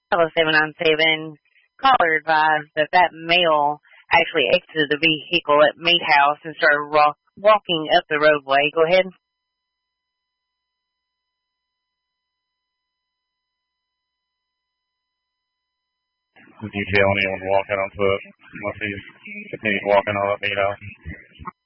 Hello, 797. Caller advised that that male actually exited the vehicle at Meat House and started walking up the roadway. Go ahead. Did you tell anyone walking on foot unless he's continued walking on up,